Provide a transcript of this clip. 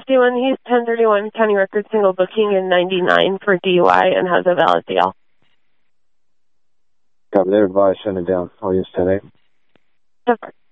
51. He's 1031 county record single booking in 99 for DUI and has a valid DL. Copy that. Advice, send it down. I'll use 10-8. Perfect.